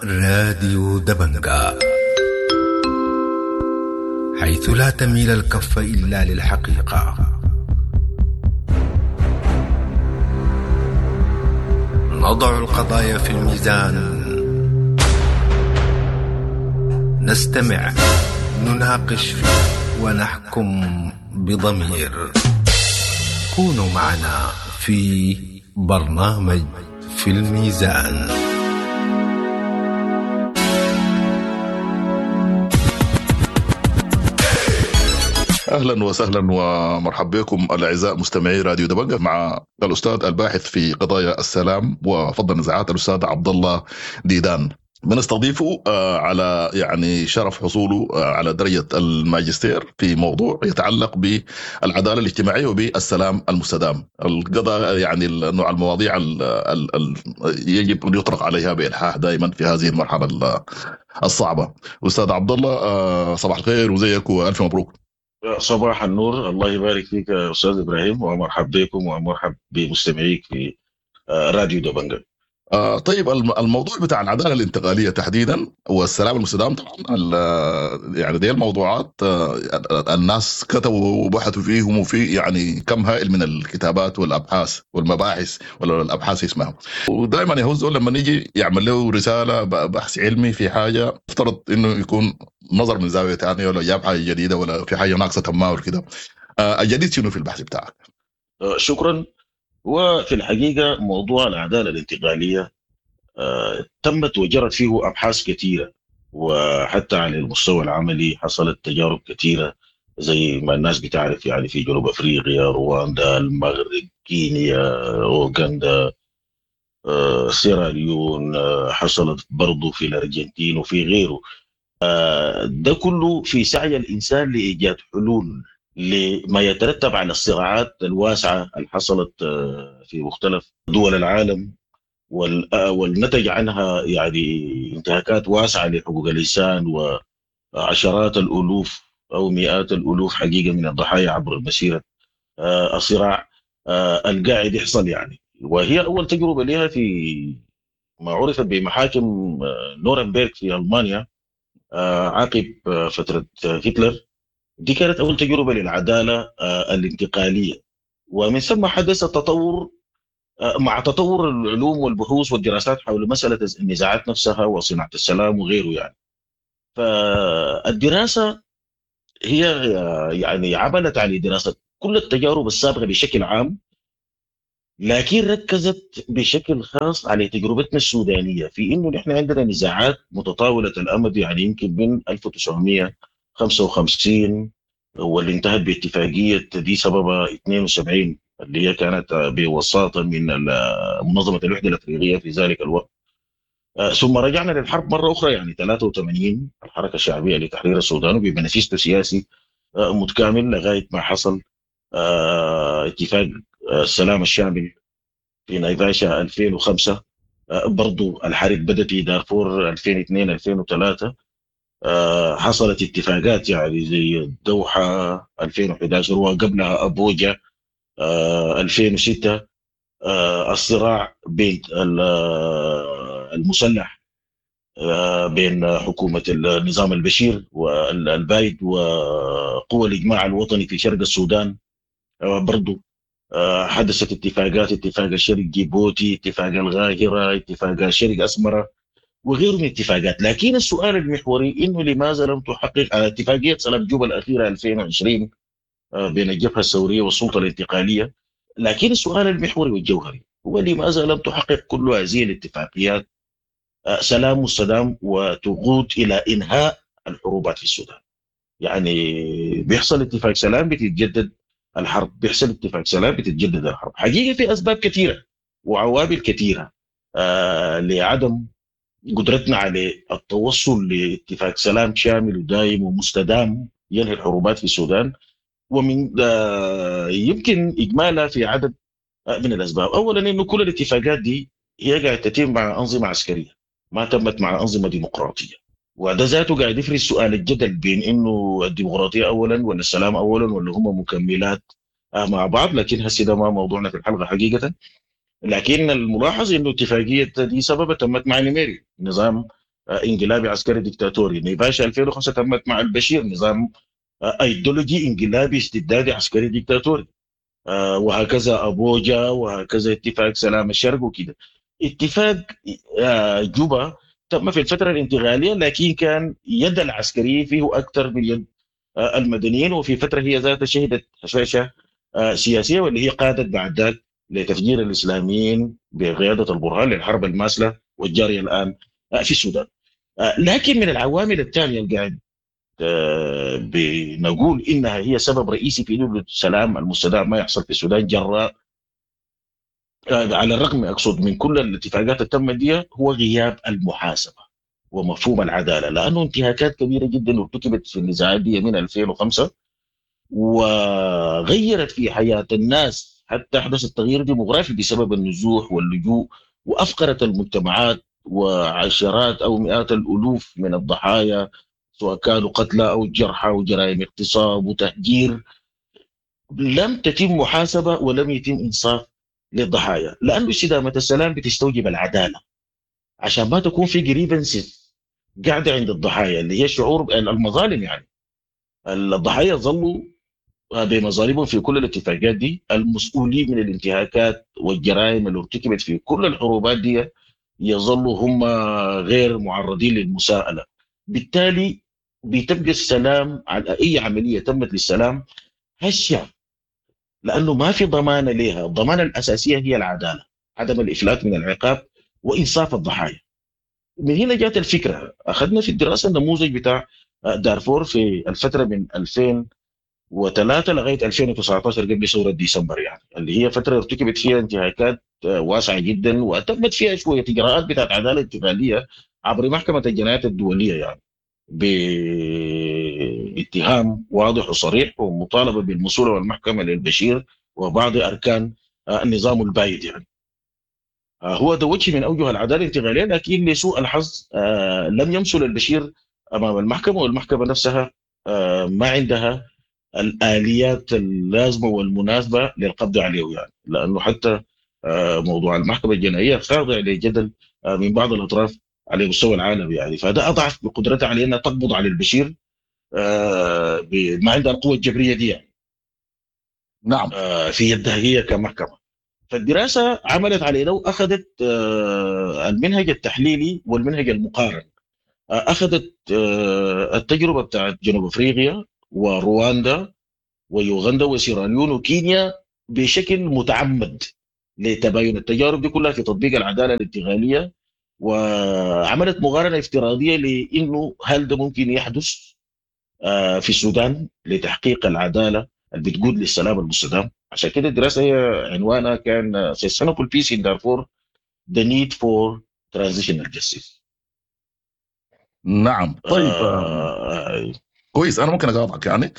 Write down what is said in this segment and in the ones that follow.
راديو دبنجا، حيث لا تميل الكف إلا للحقيقة. نضع القضايا في الميزان، نستمع، نناقش ونحكم بضمير. كونوا معنا في برنامج في الميزان. أهلا وسهلا ومرحبا بكم الأعزاء مستمعي راديو دبنجة مع الأستاذ الباحث في قضايا السلام وفض النزاعات الأستاذ عبد الله ديدان. بنستضيفه على شرف حصوله على درجة الماجستير في موضوع يتعلق بالعدالة الاجتماعية وبالسلام المستدام. القضاء النوع المواضيع يجب أن يطرق عليها بإلحاح دائما في هذه المرحلة الصعبة. أستاذ عبد الله، صباح الخير وزيك وألف مبروك. صباح النور، الله يبارك فيك يا أستاذ إبراهيم، ومرحب بكم ومرحب بمستمعيك في راديو دبنجة. طيب، الموضوع بتاع العدالة الانتقالية تحديدا والسلام المستدام طبعا دي الموضوعات الناس كتبوا وبحثوا فيهم، وفي كم هائل من الكتابات والأبحاث والمباحث ولا الأبحاث اسمها. ودائما يهوز لما نيجي يعمل له رسالة بحث علمي في حاجة افترض انه يكون نظر من زاوية ثانية ولا جاب حاجة جديدة ولا في حاجة ناقصة تمام وكده. الجديد شنو في البحث بتاعك؟ شكرا. وفي الحقيقة موضوع العدالة الانتقالية تمت وجرت فيه أبحاث كثيرة، وحتى على المستوى العملي حصلت تجارب كثيرة زي ما الناس بتعرف، في جنوب أفريقيا، رواندا، المغرب، كينيا، أوغندا، سيراليون، حصلت برضو في الأرجنتين وفي غيره. ده كله في سعي الإنسان لإيجاد حلول لما يترتب على الصراعات الواسعة اللي حصلت في مختلف دول العالم، والنتج عنها انتهاكات واسعة لحقوق الإنسان، وعشرات الألوف أو مئات الألوف حقيقة من الضحايا عبر مسيرة الصراع القاعد يحصل. وهي أول تجربة لها في ما عرفت بمحاكم نورنبرغ في ألمانيا عقب فترة هتلر. دي كانت أول تجربة للعدالة الانتقالية، ومن ثم حدث التطور مع تطور العلوم والبحوث والدراسات حول مسألة النزاعات نفسها وصناعة السلام وغيره. فالدراسة هي عملت على دراسة كل التجارب السابقة بشكل عام، لكن ركزت بشكل خاص على تجربتنا السودانية في إنه نحن عندنا نزاعات متطاولة الأمد، يمكن من 1955 واللي انتهت باتفاقية دي سببها 72 اللي هي كانت بوساطة من منظمة الوحدة الأفريقية في ذلك الوقت. ثم رجعنا للحرب مرة أخرى 83 الحركة الشعبية لتحرير السودان بمنifesto سياسي متكامل لغاية ما حصل اتفاق السلام الشامل في نيفاشا 2005. برضو الحرب بدأت في دارفور 2002-2003. حصلت اتفاقات زي الدوحة 2011 وقبلها أبوجا 2006. الصراع بين المسلح بين حكومة النظام البشير والبايد وقوى الإجماع الوطني في شرق السودان، برضو حدثت اتفاقات، اتفاق الشرق جيبوتي، اتفاق الغاهرة، اتفاق الشرق أسمرة وغيره من اتفاقات. لكن السؤال المحوري إنه لماذا لم تحقق على اتفاقية سلام جوبا الأخيرة 2020 بين الجبهة الثورية والسلطة الانتقالية. لكن السؤال المحوري والجوهري هو لماذا لم تحقق كل هذه الاتفاقيات سلام مستدام وتقود إلى إنهاء الحروبات في السودان؟ بيحصل اتفاق سلام بتتجدد الحرب، بيحصل اتفاق سلام بتتجدد الحرب. حقيقة في أسباب كثيرة وعوامل كثيرة لعدم قدرتنا على التوصل لاتفاق سلام شامل ودائم ومستدام ينهي الحروبات في السودان، ومن يمكن إجمالها في عدد من الأسباب. أولا إنه كل الاتفاقات دي هي قاعدة تتم مع أنظمة عسكرية، ما تمت مع أنظمة ديمقراطية، وده ذاته قاعد يفرز سؤال الجدل بين إنه الديمقراطية أولا ولا السلام أولا ولا هم مكملات مع بعض. لكن هسه ده ما موضوعنا في الحلقة حقيقة. لكن الملاحظ إنه اتفاقية دي سبب تمت مع نيميري، نظام انقلابي عسكري ديكتاتوري. نيفاشا 2005 تمت مع البشير، نظام ايديولوجي انقلابي استبدادي عسكري ديكتاتوري. وهكذا ابوجا، وهكذا اتفاق سلام الشرق وكده. اتفاق جوبا تم في الفتره الانتقاليه، لكن كان يد العسكريين فيه اكثر من يد المدنيين، وفي فتره هي ذاتها شهدت هشاشه سياسيه، واللي هي قادت بعد ذلك لتفجير الاسلاميين بقياده البرهان للحرب الماثله والجاريه الان في السودان. لكن من العوامل الثانيه اللي قاعد بنقول انها هي سبب رئيسي في انه السلام المستدام ما يحصل في السودان، جراء على الرغم اقصد من كل الاتفاقات اللي تمت دي، هو غياب المحاسبه ومفهوم العداله، لانه انتهاكات كبيره جدا ارتكبت في النزاعات دي من 2005 وغيرت في حياه الناس، حتى حدث التغيير ديموغرافي بسبب النزوح واللجوء، وافقرت المجتمعات، وعشرات او مئات الالوف من الضحايا سواء كانوا قتلى او جرحى، وجرائم اغتصاب وتهجير. لم تتم محاسبه ولم يتم انصاف للضحايا، لانه استدامه السلام بتستوجب العداله عشان ما تكون في جريفنسز قاعده عند الضحايا اللي هي شعور المظالم. يعني الضحايا ظلوا بمظالمهم في كل الاتفاقات دي، المسؤولين من الانتهاكات والجرائم اللي ارتكبت في كل الحروبات دي يظلوا هم غير معرضين للمساءله. بالتالي بتبقى السلام على اي عمليه تمت للسلام هشه، لانه ما في ضمان لها. الضمانه الاساسيه هي العداله، عدم الافلات من العقاب وانصاف الضحايا. من هنا جات الفكره، اخذنا في الدراسه النموذج بتاع دارفور في الفتره من 2003 لغايه 2019 قبل ثوره ديسمبر، يعني اللي هي فتره ارتكبت فيها انتهاكات واسعه جدا، وتمت فيها شويه اجراءات بتاعت عداله انتقاليه عبر محكمه الجنايات الدوليه، يعني باتهام واضح وصريح ومطالبه بالمسؤوله والمحكمه للبشير وبعض اركان النظام البايد. يعني هو ده وجه من اوجه العداله الانتقاليه، لكن لسوء الحظ لم يمثل البشير امام المحكمه، والمحكمه نفسها ما عندها الاليات اللازمه والمناسبه للقبض عليه، يعني لانه حتى موضوع المحكمه الجنائيه خاضع لجدل من بعض الاطراف على مستوى العالم، يعني فده اضعف بقدرتها على انها تقبض على البشير ما عندها القوه الجبريه دي، يعني نعم. في يدها هي كمحكمه. فالدراسه عملت على انه اخذت المنهج التحليلي والمنهج المقارن. اخذت التجربه بتاعت جنوب افريقيا ورواندا ويوغندا وسيراليون وكينيا بشكل متعمد لتباين التجارب دي كلها في تطبيق العداله الانتقاليه، وعملت مقارنه افتراضيه لانه هل ده ممكن يحدث في السودان لتحقيق العداله اللي بتقود للسلام المستدام. عشان كده الدراسه هي عنوانها كان Sustainable Peace in Darfur: The Need for Transitional Justice. نعم. طيب كويس. انا ممكن اقاطعك يعني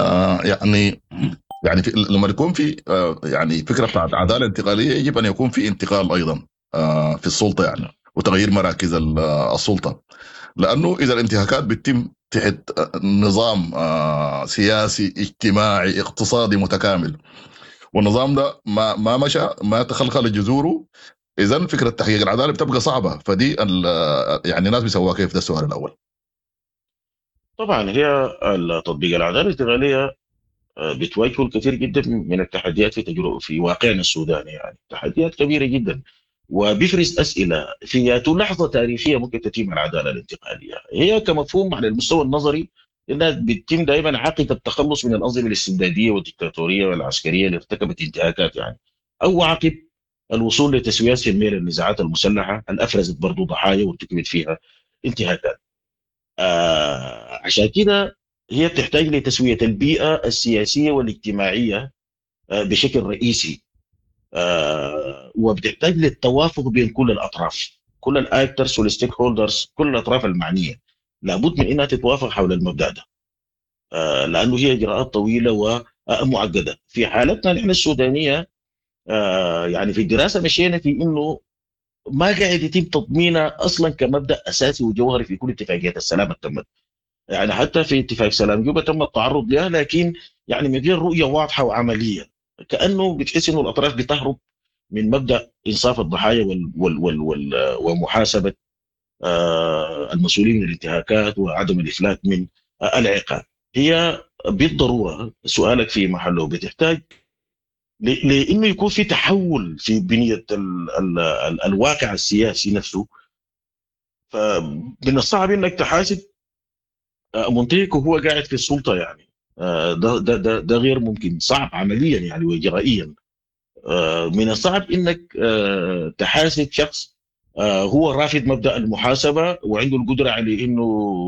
يعني لما يكون في يعني فكره بتاعت عداله انتقاليه، يجب ان يكون في انتقال ايضا في السلطه، يعني وتغيير مراكز السلطه، لانه اذا الانتهاكات بتتم تحت نظام سياسي اجتماعي اقتصادي متكامل، والنظام ده ما مشى، ما تخلخل جذوره، اذا فكره تحقيق العداله بتبقى صعبه. فدي يعني الناس بيسووها كيف؟ ده السؤال الاول. طبعا هي تطبيق العداله الانتقاليه بتواجهه الكثير جدا من التحديات في واقعنا السوداني، يعني تحديات كبيره جدا، وبيفرز اسئله في لحظه تاريخيه ممكن تتم العداله الانتقاليه. هي كمفهوم على المستوى النظري انها بتتم دائما عقب التخلص من الانظمه الاستبداديه والديكتاتوريه والعسكريه اللي ارتكبت انتهاكات، يعني او عقب الوصول لتسويات في الميل النزاعات المسلحه اللي افرزت برضه ضحايا وارتكبت فيها انتهاكات. عشان كده هي بتحتاج لتسويه البيئه السياسيه والاجتماعيه بشكل رئيسي، وبتحتاج للتوافق بين كل الاطراف، كل الاكترز والستيك هولدرز، كل الاطراف المعنيه لابد من انها تتوافق حول المبدا ده، لانه هي اجراءات طويله ومعقده. في حالتنا نحن السودانيه يعني في الدراسه مشينا في انه ما قاعد يتم تضمينها اصلا كمبدا اساسي وجوهري في كل اتفاقيات السلام التمت. يعني حتى في اتفاق سلام جوبا تم التعرض لها، لكن يعني من غير رؤيه واضحه وعمليه، كانه بتحس انه الاطراف بتهرب من مبدا انصاف الضحايا ومحاسبه المسؤولين من الانتهاكات وعدم الإفلات من العقاب. هي بالضرورة سؤالك في محله، بتحتاج لانه يكون في تحول في بنيه الواقع السياسي نفسه. فمن الصعب انك تحاسب منتهك وهو قاعد في السلطه يعني. ده غير ممكن، صعب عمليا يعني واجرائيا. من الصعب انك تحاسب شخص هو رافض مبدا المحاسبه وعنده القدره على انه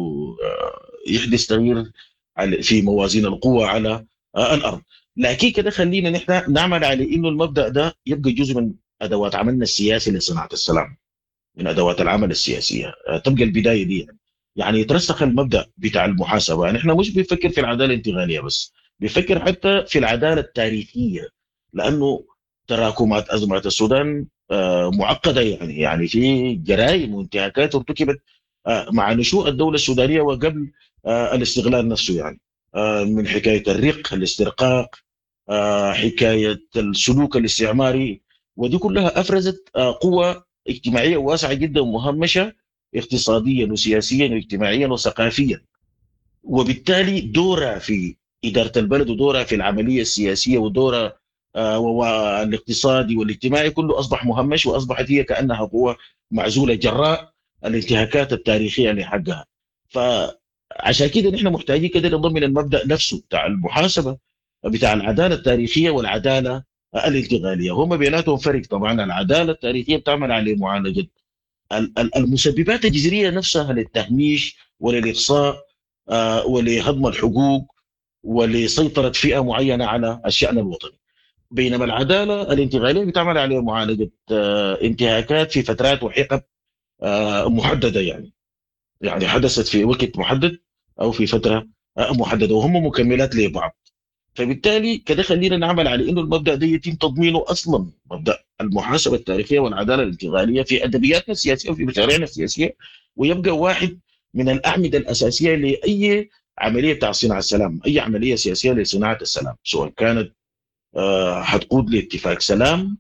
يحدث تغيير في موازين القوى على الارض. لكن كده خلينا نحن نعمل على انه المبدا ده يبقى جزء من ادوات عملنا السياسي لصناعه السلام، من ادوات العمل السياسيه. تبقى البدايه دي يعني يترسخ المبدا بتاع المحاسبه. يعني احنا مش بنفكر في العداله الانتقاليه بس، بنفكر حتى في العداله التاريخيه، لانه تراكمات ازمات السودان معقده يعني في جرائم وانتهاكات ارتكبت مع نشوء الدوله السودانيه وقبل الاستغلال نفسه يعني. من حكايه الرق، الاسترقاق، حكايه السلوك الاستعماري، ودي كلها افرزت قوى اجتماعيه واسعه جدا ومهمشه اقتصاديا وسياسيا واجتماعيا وثقافيا، وبالتالي دورها في اداره البلد ودورها في العمليه السياسيه ودورها والاقتصادي والاجتماعي كله اصبح مهمش، واصبحت هي كانها قوه معزوله جراء الانتهاكات التاريخيه اللي حقها. فعشان كده نحن محتاجين كده نضمن المبدا نفسه بتاع المحاسبه، بتاع العداله التاريخيه والعداله الانتقاليه. هم بيناتهم فرق طبعا. العداله التاريخيه بتعمل على معالجه المسببات الجذريه نفسها للتهميش وللاقصاء ولهضم الحقوق ولسيطره فئه معينه على الشان الوطني. بينما العداله الانتقاليه بتعمل على معالجه انتهاكات في فترات وحقب محدده يعني حدثت في وقت محدد او في فتره محدده، وهم مكملات لبعض. فبالتالي كده خلينا نعمل على انه المبدا ده يتم تضمينه اصلا، مبدا المحاسبه التاريخيه والعداله الانتقاليه في ادبياتنا السياسيه وفي مشاريعنا السياسيه، ويبقى واحد من الاعمده الاساسيه لاي عمليه بتاع صناعه السلام، اي عمليه سياسيه لصناعه السلام، سواء كانت حتقود لاتفاق سلام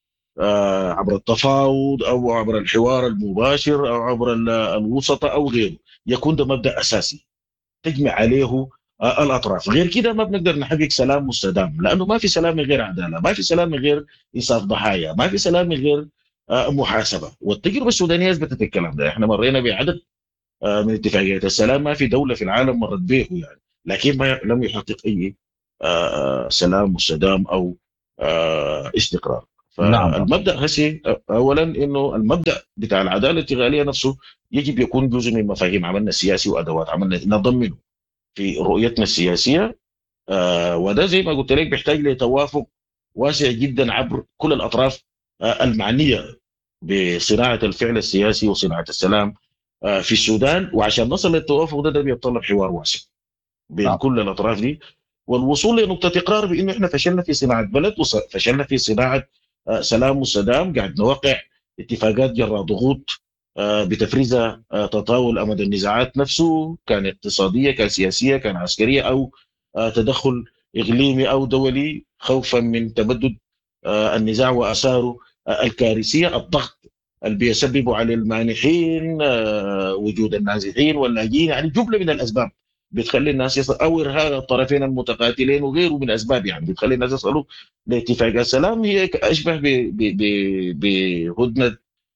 عبر التفاوض او عبر الحوار المباشر او عبر الوسطاء او غيره. يكون ده مبدا اساسي تجمع عليه الاطراف. غير كده ما بنقدر نحقق سلام مستدام، لانه ما في سلام من غير عداله، ما في سلام من غير انصاف ضحايا، ما في سلام من غير محاسبه. والتجربه السودانيه اثبتت الكلام ده. احنا مرينا بعدد من اتفاقيات السلام ما في دوله في العالم مرت به يعني، لكن ما لم يحقق اي سلام مستدام او استقرار. نعم. فالمبدا هسي اولا انه المبدا بتاع العداله الانتقاليه نفسه يجب يكون جزء من مفاهيم عملنا السياسي وادوات عملنا نضمنه في رؤيتنا السياسيه. وده زي ما قلت لك بيحتاج لتوافق واسع جدا عبر كل الاطراف المعنيه بصناعه الفعل السياسي وصناعه السلام في السودان. وعشان نصل للتوافق ده بيتطلب حوار واسع بين كل الاطراف دي، والوصول لنقطه اقرار بانه احنا فشلنا في صناعه بلد وفشلنا في صناعه سلام وسلام. قاعد نوقع اتفاقات جراء ضغوط بتفريزها تطاول امد النزاعات نفسه، كان اقتصاديه كان سياسيه كان عسكريه او تدخل اقليمي او دولي، خوفا من تمدد النزاع واثاره الكارثيه. الضغط اللي بيسببوا على المانحين، وجود النازحين واللاجئين، يعني جمله من الاسباب بتخلي الناس يصل او ارهاق الطرفين المتقاتلين وغيره من اسباب يعني بتخلي الناس يصلوا لاتفاق السلام. هي اشبه بهدنه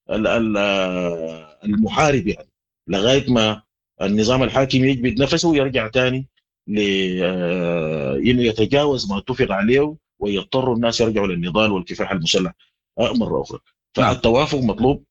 المحارب يعني، لغايه ما النظام الحاكم يجبد نفسه ويرجع ثاني انه يتجاوز ما اتفق عليه ويضطر الناس يرجعوا للنضال والكفاح المسلح مره اخرى. فالتوافق مطلوب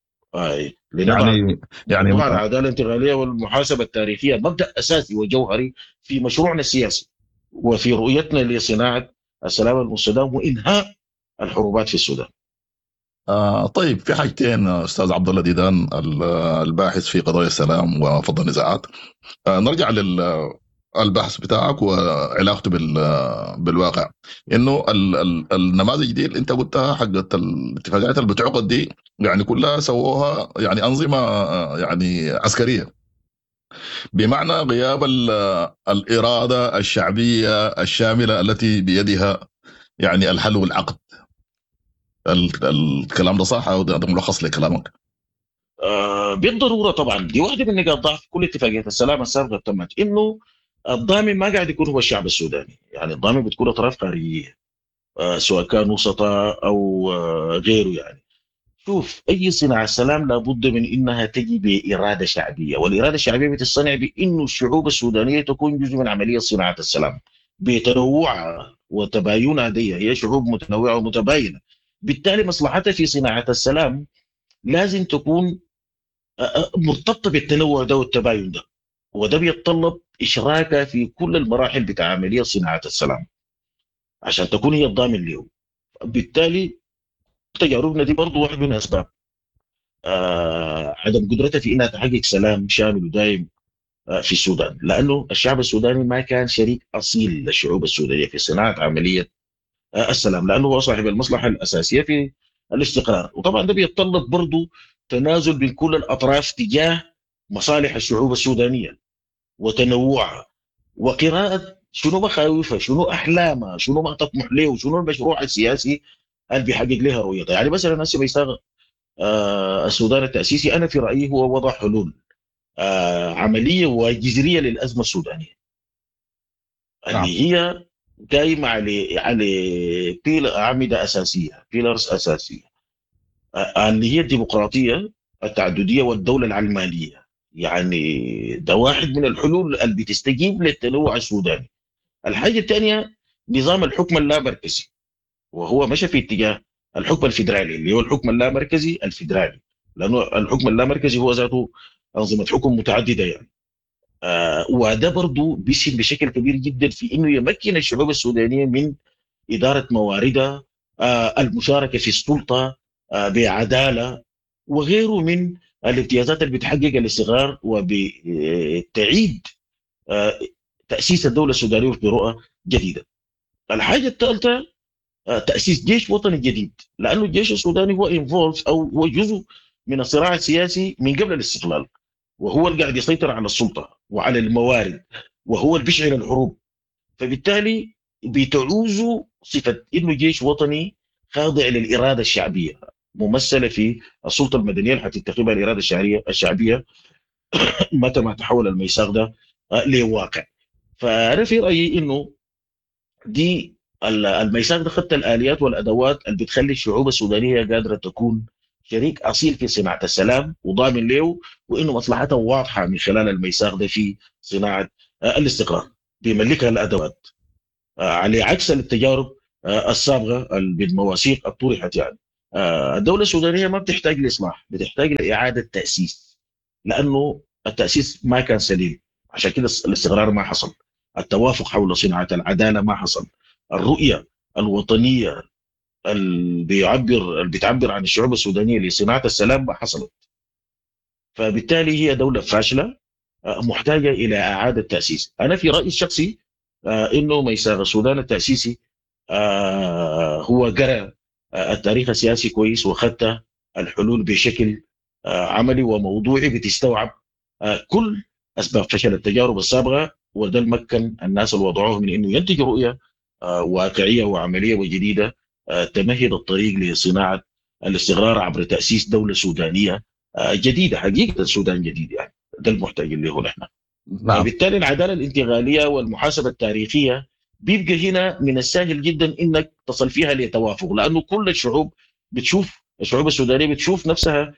يعني العداله الانتقاليه والمحاسبه التاريخيه مبدا اساسي وجوهري في مشروعنا السياسي وفي رؤيتنا لصناعه السلام المستدام وانهاء الحروبات في السودان. طيب، في حاجتين استاذ عبد الله ديدان الباحث في قضايا السلام وفض النزاعات. نرجع للبحث بتاعك وعلاقته بالواقع. انه النماذج دي اللي انت قلتها حقت الاتفاقات اللي بتعقد دي يعني كلها سووها يعني انظمه يعني عسكريه، بمعنى غياب الاراده الشعبيه الشامله التي بيدها يعني الحل والعقد. الكلام ده صح او ده ملخص لكلامك؟ بالضروره طبعا دي واحده من نقاط ضعف كل اتفاقيات السلام السابقه تمت، انه الضامن ما قاعد يكون هو الشعب السوداني، يعني الضامن بتكون اطراف خارجيه، سواء كان وسطاء او غيره يعني. شوف، اي صناعه سلام لابد من انها تجي باراده شعبيه، والاراده الشعبيه بتصنع بانه الشعوب السودانيه تكون جزء من عمليه صناعه السلام بتنوعها وتباينها. دي هي شعوب متنوعه ومتباينه، بالتالي مصلحتها في صناعه السلام لازم تكون مرتبطه بالتنوع ده والتباين ده، وده بيتطلب اشراكها في كل المراحل بتاع عمليه صناعه السلام عشان تكون هي الضامن له. بالتالي تجاربنا دي برضو واحد من اسباب عدم قدرتها في انها تحقق سلام شامل ودائم في السودان، لانه الشعب السوداني ما كان شريك اصيل للشعوب السودانيه في صناعه عمليه السلام، لانه هو صاحب المصلحه الاساسيه في الاستقرار. وطبعا ده بيتطلب برضه تنازل من كل الاطراف تجاه مصالح الشعوب السودانيه وتنوعها، وقراءه شنو مخاوفها، شنو احلامها، شنو ما تطمح له، وشنو المشروع السياسي اللي بيحقق لها رؤيتها. يعني مثلا هسه بيساغ السودان التاسيسي انا في رايي هو وضع حلول عمليه وجذريه للازمه السودانيه، نعم. اللي هي قايمه على اعمده اساسيه، بيلرز اساسيه، اللي هي الديمقراطيه، التعدديه، والدوله العلمانيه. يعني ده واحد من الحلول اللي بتستجيب للتنوع السوداني. الحاجه الثانيه نظام الحكم اللامركزي، وهو مشى في اتجاه الحكم الفيدرالي اللي هو الحكم اللامركزي الفيدرالي، لانه الحكم اللامركزي هو ذاته انظمه حكم متعدده يعني. وده برضو بيسهم بشكل كبير جدا في انه يمكن الشعوب السودانيه من اداره مواردها، المشاركه في السلطه بعداله، وغيره من الامتيازات اللي بتحقق الاستقرار وبتعيد تاسيس الدوله السودانيه برؤى جديده. الحاجه الثالثه تاسيس جيش وطني جديد، لانه الجيش السوداني هو انفولف او هو جزء من الصراع السياسي من قبل الاستقلال، وهو اللي قاعد يسيطر على السلطه وعلى الموارد، وهو اللي بيشعل الحروب. فبالتالي بتعوز صفه انه جيش وطني خاضع للاراده الشعبيه، ممثله في السلطه المدنيه اللي حتتخذها الاراده الشعبيه متى ما تحول الميثاق ده لواقع. فانا في رايي انه دي الميثاق ده خدت الاليات والادوات اللي بتخلي الشعوب السودانيه قادره تكون شريك اصيل في صناعه السلام وضامن له، وانه مصلحتها واضحه من خلال الميثاق ده في صناعه الاستقرار، بيملكها الادوات على عكس التجارب السابقه بالمواثيق الطرحت. يعني الدوله السودانيه ما بتحتاج لاصلاح، بتحتاج لاعاده تاسيس، لانه التاسيس ما كان سليم، عشان كده الاستقرار ما حصل، التوافق حول صناعه العداله ما حصل، الرؤيه الوطنيه اللي بتعبر عن الشعوب السودانيه لصناعه السلام ما حصلت. فبالتالي هي دوله فاشله محتاجه الى اعاده تاسيس. انا في رايي الشخصي انه ميثاق السودان التاسيسي هو قرأ التاريخ السياسي كويس، وخدت الحلول بشكل عملي وموضوعي بتستوعب كل اسباب فشل التجارب السابقه، وده مكن الناس اللي وضعوه من انه ينتج رؤيه واقعيه وعمليه وجديده تمهد الطريق لصناعه الاستقرار عبر تاسيس دوله سودانيه جديده، حقيقه السودان جديد يعني، ده المحتاج اللي هو نحن. نعم. بالتالي العداله الانتقاليه والمحاسبه التاريخيه بيبقى هنا من السهل جدا انك تصل فيها لتوافق، لانه كل الشعوب السودانيه بتشوف نفسها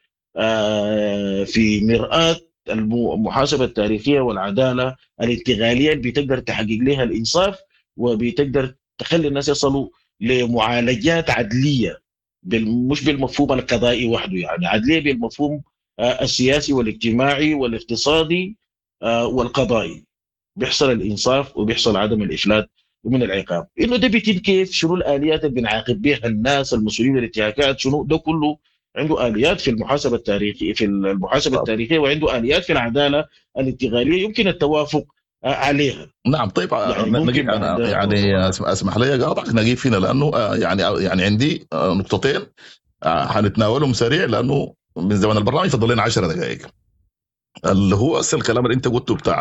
في مرآة المحاسبه التاريخيه والعداله الانتقاليه اللي بتقدر تحقق لها الانصاف، وبتقدر تخلي الناس يصلوا لمعالجات عدليه مش بالمفهوم القضائي وحده، يعني عدليه بالمفهوم السياسي والاجتماعي والاقتصادي والقضائي، بيحصل الانصاف وبيحصل عدم الافلات ومن العقاب. انه ده بيتم كيف، شنو الاليات اللي بنعاقب بها الناس المسؤولين الانتهاكات، شنو ده كله عنده اليات في المحاسبه التاريخيه، التاريخيه، وعنده اليات في العداله الانتقاليه يمكن التوافق عليها. نعم. طيب يعني نجيب، ممكن انا بعد يعني اسمح لي اقاطعك نجيب فينا، لانه يعني عندي نقطتين حنتناولهم سريع، لانه من زمن البرنامج فضل لنا 10 دقائق. اللي هو الكلام اللي انت قلته بتاع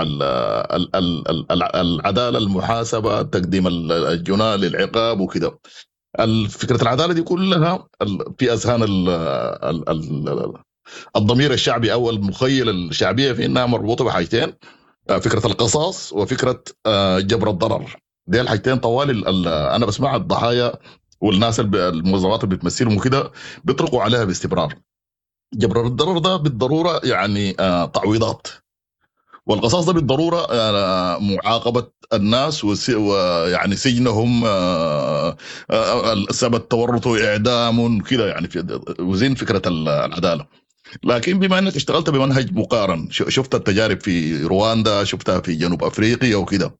العداله، المحاسبه، تقديم الجناة للعقاب وكده. فكره العداله دي كلها في اذهان الضمير الشعبي او المخيله الشعبيه في انها مربوطه بحاجتين، فكره القصاص وفكره جبر الضرر. دي الحاجتين طوال انا بسمع الضحايا والناس الموظفات اللي بتمثلهم وكده بيطلقوا عليها باستمرار. جبر الضرر ده بالضروره يعني تعويضات، والقصاص ده بالضروره معاقبه الناس ويعني سجنهم، سبب تورط واعدام كده يعني وزين فكره العداله. لكن بما انك اشتغلت بمنهج مقارن، شفت التجارب في رواندا، شفتها في جنوب افريقيا وكده،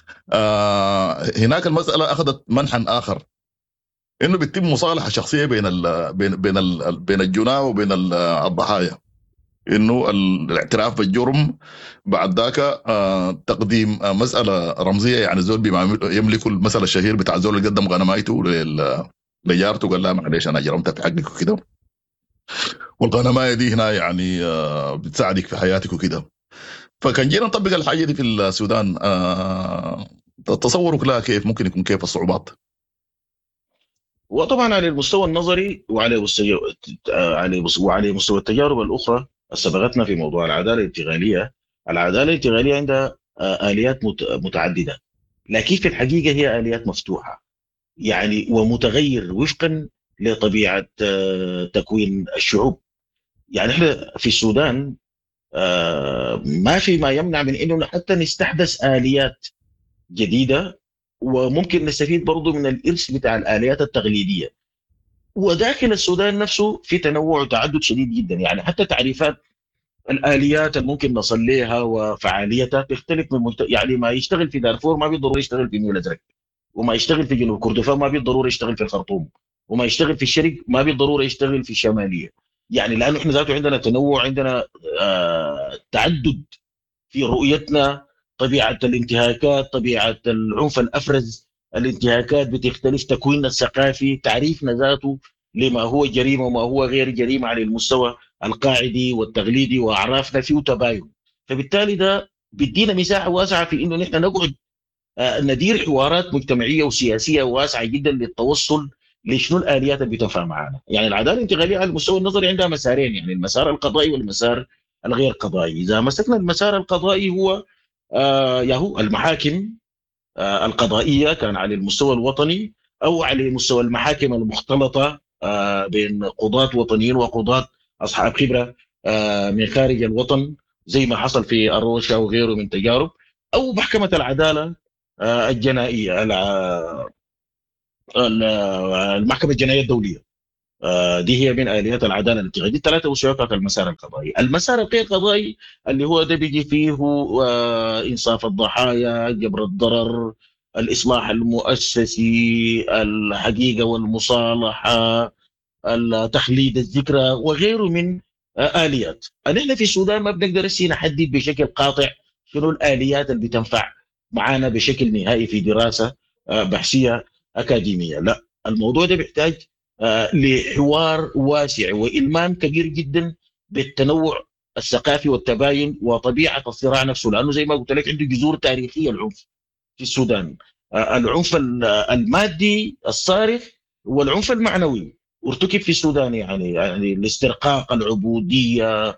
هناك المساله اخذت منحا اخر، انه بيتم مصالحه شخصيه بين الجناه وبين الضحايا، انه الاعتراف بالجرم بعد ذاك تقديم مساله رمزيه، يعني زول بما يملك المثل الشهير بتاع زول اللي قدم غنمايته لجارته قال لها معلش انا جرمت في حقك وكده، والغنمايه دي هنا يعني بتساعدك في حياتك وكده. فكان جينا نطبق الحاجه دي في السودان، تصورك لها كيف ممكن يكون، كيف الصعوبات؟ وطبعا على المستوى النظري وعلى مستوى التجارب الاخرى سبقتنا في موضوع العداله الانتقاليه. العداله الانتقاليه عندها اليات متعدده، لكن في الحقيقه هي اليات مفتوحه يعني ومتغير وفقا لطبيعه تكوين الشعوب. يعني احنا في السودان ما في ما يمنع من انه حتى نستحدث اليات جديده، وممكن نستفيد برضو من الارث بتاع الاليات التقليديه. وداخل السودان نفسه في تنوع وتعدد شديد جدا، يعني حتى تعريفات الاليات اللي ممكن نصل لها وفعاليتها تختلف يعني ما يشتغل في دارفور ما بالضروره يشتغل في نيل ازرق، وما يشتغل في جنوب كردفان ما بالضروره يشتغل في الخرطوم، وما يشتغل في الشرق ما بالضروره يشتغل في الشماليه. يعني لانه احنا ذاته عندنا تنوع، عندنا تعدد في رؤيتنا، طبيعه الانتهاكات، طبيعه العنف الافرز، الانتهاكات بتختلف، تكويننا الثقافي، تعريفنا ذاته لما هو جريمه وما هو غير جريمه على المستوى القاعدي والتقليدي، واعرافنا فيه تباين. فبالتالي ده بيدينا مساحه واسعه في انه نحن نقعد ندير حوارات مجتمعيه وسياسيه واسعه جدا للتوصل لشنو الاليات اللي بتنفع معنا. يعني العداله الانتقاليه على المستوى النظري عندها مسارين، يعني المسار القضائي والمسار الغير قضائي. اذا مسكنا المسار القضائي هو ياهو المحاكم القضائيه كان على المستوى الوطني او على مستوى المحاكم المختلطه بين قضاة وطنيين وقضاة اصحاب خبره من خارج الوطن، زي ما حصل في اروشا وغيره من تجارب، او محكمه العداله الجنائيه، المحكمه الجنائيه الدوليه. دي هي من اليات العداله الانتقاليه. دي الثلاثه مستويات المسار القضائي. المسار الغير قضائي اللي هو ده بيجي فيه انصاف الضحايا، جبر الضرر، الاصلاح المؤسسي، الحقيقه والمصالحه، تخليد الذكرى وغيره من اليات. نحن في السودان ما بنقدر نحدد بشكل قاطع شنو الاليات اللي بتنفع معانا بشكل نهائي في دراسه بحثيه اكاديميه. لا، الموضوع ده بيحتاج لحوار واسع وإلمام كبير جدا بالتنوع الثقافي والتباين وطبيعة الصراع نفسه، لأنه زي ما قلت لك عنده جذور تاريخية العنف في السودان. العنف المادي الصارخ والعنف المعنوي ارتكب في السودان، يعني الاسترقاق، العبودية،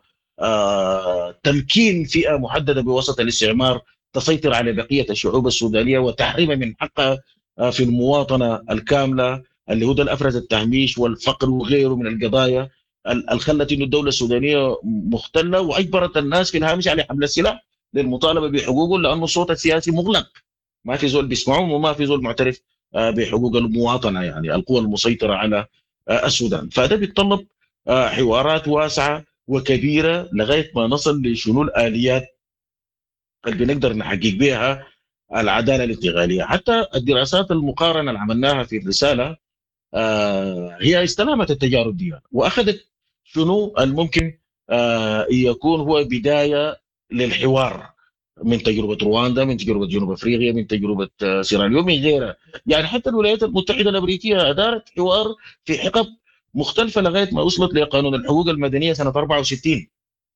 تمكين فئة محددة بوسط الاستعمار تسيطر على بقية الشعوب السودانية وتحرمها من حقها في المواطنة الكاملة، اللي هو ده الافرز التهميش والفقر وغيره من القضايا الخلت انه الدوله السودانيه مختله واجبرت الناس في الهامش على حمل السلاح للمطالبه بحقوقهم، لانه الصوت السياسي مغلق، ما في زول بيسمعهم وما في زول معترف بحقوق المواطنه، يعني القوى المسيطره على السودان. فده بيتطلب حوارات واسعه وكبيره لغايه ما نصل لشنو الاليات اللي بنقدر نحقق بها العداله الانتقاليه. حتى الدراسات المقارنه اللي عملناها في الرساله هي استلامت التجارب دي واخذت شنو الممكن يكون هو بدايه للحوار من تجربه رواندا، من تجربه جنوب افريقيا، من تجربه سيراليون، من غيرها. يعني حتى الولايات المتحده الامريكيه ادارت حوار في حقب مختلفه لغايه ما وصلت لقانون الحقوق المدنيه سنه 64،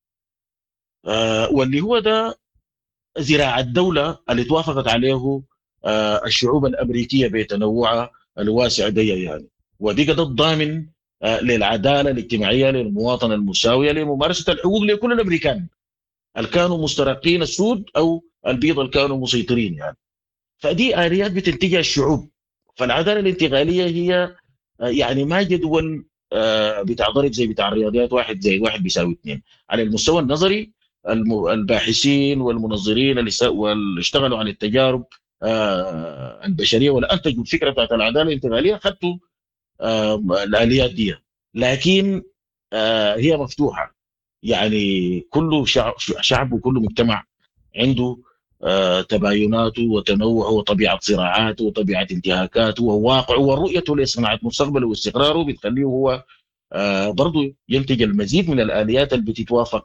واللي هو ده ذراع الدوله اللي توافقت عليه الشعوب الامريكيه بتنوعها الواسع دي يعني. ودي قد الضامن للعدالة الاجتماعية للمواطنة المساوية لممارسة الحقوق لكل الأمريكان اللي كانوا مسترقين السود أو البيض اللي كانوا مسيطرين يعني. فدي آليات بتنتجها الشعوب. فالعدالة الانتقالية هي يعني ما جدول بتاع ضرب زي بتاع الرياضيات 1+1=2. على المستوى النظري الباحثين والمنظرين اللي اشتغلوا عن التجارب البشرية ولا أنتجوا الفكرة بتاعت العدالة الانتقالية خدوا الآليات دي. لكن هي مفتوحة، يعني كل شعب وكل مجتمع عنده تبايناته وتنوعه وطبيعة صراعاته وطبيعة انتهاكاته وواقعه ورؤيته لصناعة مستقبله واستقراره بتخليه هو برضو ينتج المزيد من الآليات اللي بتتوافق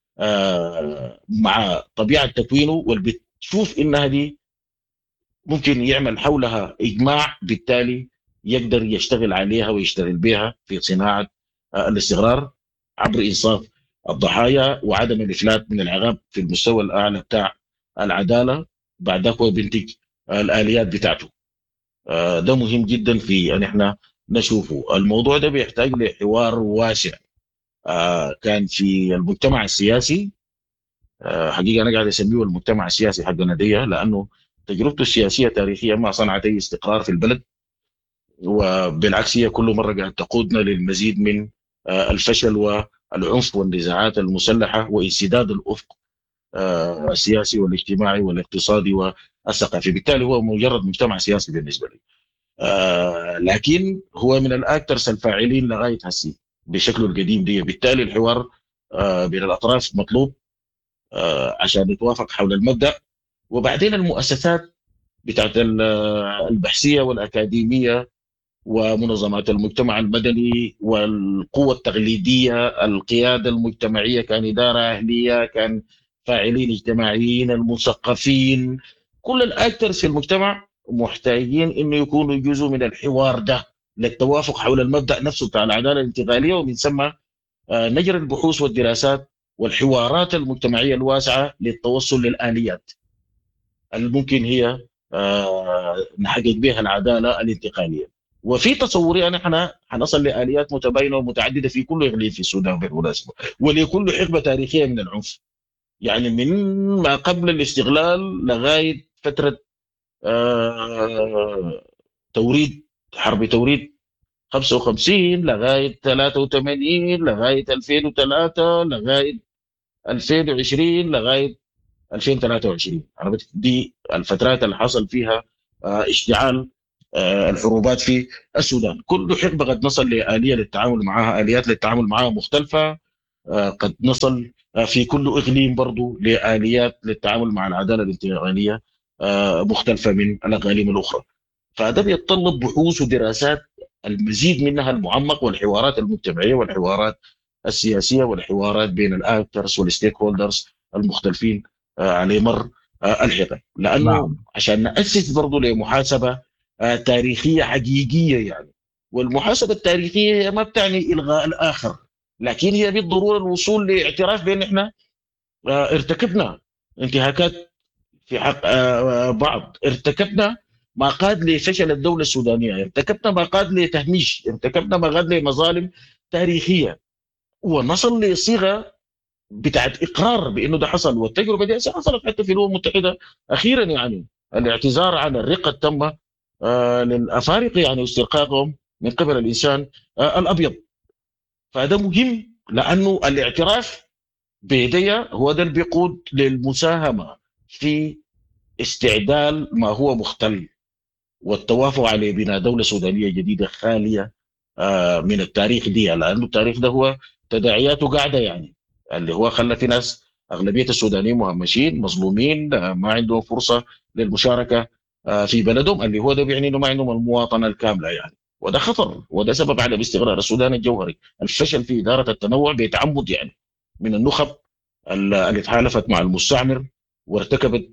مع طبيعة تكوينه واللي بتشوف إنها دي ممكن يعمل حولها إجماع، بالتالي يقدر يشتغل عليها ويشتغل بها في صناعة الاستقرار عبر إنصاف الضحايا وعدم الإفلات من العقاب في المستوى الأعلى بتاع العدالة. بعد ذلك هو بينتج الآليات بتاعته. ده مهم جدا في أن احنا نشوفه. الموضوع ده بيحتاج لحوار واسع كان في المجتمع السياسي. حقيقة أنا قاعد أسميه المجتمع السياسي حقنا دي لأنه تجربته السياسية تاريخيا ما صنعت أي استقرار في البلد، وبالعكس هي كل مرة قاعد تقودنا للمزيد من الفشل والعنف والنزاعات المسلحة وانسداد الأفق السياسي والاجتماعي والاقتصادي والثقافي. بالتالي هو مجرد مجتمع سياسي بالنسبة لي، لكن هو من الأكثر الفاعلين لغاية هسي بشكله القديم دي. بالتالي الحوار بين الأطراف مطلوب عشان نتوافق حول المبدأ. وبعدين المؤسسات بتاعت البحثية والأكاديمية ومنظمات المجتمع المدني والقوة التقليدية، القيادة المجتمعية، كان إدارة أهلية، كان فاعلين اجتماعيين، المثقفين، كل الأكترز في المجتمع محتاجين إنه يكونوا جزء من الحوار ده للتوافق حول المبدأ نفسه بتاع العدالة الانتقالية. ومن ثم نجر البحوث والدراسات والحوارات المجتمعية الواسعة للتوصل للآليات الممكن هي نحقق بها العدالة الانتقالية. وفي تصوري أنا احنا حنصل لآليات متباينة ومتعددة في كل إقليم في السودان بالمناسبة، ولكل حقبة تاريخية من العنف، يعني من ما قبل الاستغلال لغاية فترة توريد حرب توريد 55 لغاية 83 لغاية 2003 لغاية 2020 لغاية 2023. دي الفترات اللي حصل فيها اشتعال الحروبات في السودان. كل حقبة قد نصل لآلية للتعامل معها، آليات للتعامل معها مختلفة. قد نصل في كل إقليم برضو لآليات للتعامل مع العدالة الانتقالية مختلفة من الأقاليم الأخرى. فهذا بيتطلب بحوث ودراسات المزيد منها المعمق، والحوارات المجتمعية والحوارات السياسية والحوارات بين الأكترز والستيك هولدرز المختلفين على مر الحقب. لأنه عشان نأسس برضو لمحاسبة تاريخية حقيقية يعني. والمحاسبة التاريخية ما بتعني إلغاء الآخر، لكن هي بالضرورة الوصول لاعتراف بأن احنا ارتكبنا انتهاكات في حق بعض، ارتكبنا ما قاد لفشل الدولة السودانية، ارتكبنا ما قاد لتهميش، ارتكبنا ما قاد لمظالم تاريخية، ونصل لصيغة بتاعت إقرار بأنه ده حصل. والتجربة دي حصلت حتى في الأمم المتحدة أخيرا، يعني الاعتذار عن الرقة تم للأفارقة يعني استرقاقهم من قبل الإنسان الأبيض. فهذا مهم لأنه الاعتراف بيديا هو ده اللي بيقود للمساهمة في استعدال ما هو مختل والتوافق على بناء دولة سودانية جديدة خالية من التاريخ دي، لأنه التاريخ ده هو تداعياته قاعدة يعني، اللي هو خلى في ناس أغلبية السودانيين مهمشين مظلومين ما عندهم فرصة للمشاركة في بلدهم، اللي هو ده بيعني إنه ما عندهم المواطنة الكاملة يعني. وده خطر، وده سبب عدم استقرار السودان الجوهري، الفشل في إدارة التنوع بيتعمد يعني من النخب اللي تحالفت مع المستعمر وارتكبت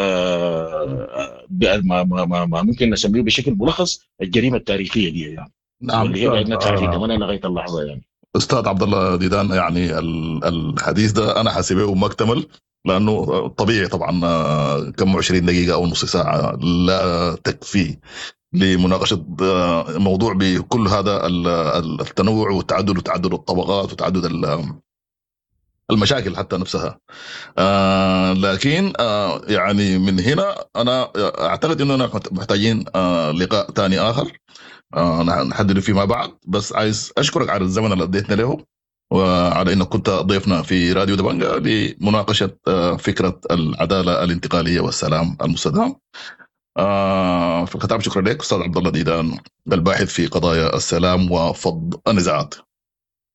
ما ممكن نسميه بشكل ملخص الجريمة التاريخية دي يعني. نعم. اللي هي قاعد ندفع في ثمنها لغاية اللحظة يعني. أستاذ عبد الله ديدان، يعني الحديث ده أنا حاسبه مكتمل، لأنه طبيعي طبعا كم 20 دقيقة أو نص ساعة لا تكفي لمناقشه موضوع بكل هذا التنوع والتعدد وتعدد الطبقات وتعدد المشاكل حتى نفسها. لكن يعني من هنا انا اعتقد اننا محتاجين لقاء تاني اخر نحدد فيما بعد. بس عايز اشكرك على الزمن اللي اديتنا له، وعلى انك كنت ضيفنا في راديو دبنجة لمناقشه فكره العداله الانتقاليه والسلام المستدام. في الختام شكرا لك استاذ عبد الله ديدان، الباحث في قضايا السلام وفض النزاعات.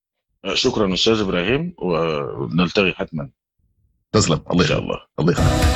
شكرا استاذ ابراهيم، ونلتقي حتما تسلم. الله ان شاء يخليك. الله. الله يخليك.